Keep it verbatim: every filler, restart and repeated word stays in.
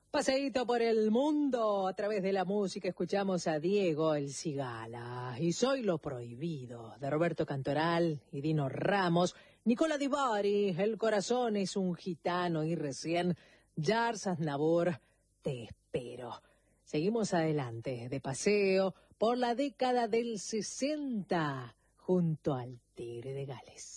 Paseíto por el mundo, a través de la música escuchamos a Diego El Cigala y Soy lo Prohibido, de Roberto Cantoral y Dino Ramos, Nicola Di Bari, El Corazón es un Gitano y recién Jars Aznavour, Te Espero. Seguimos adelante, de paseo por la década del sesenta, junto al Tigre de Gales.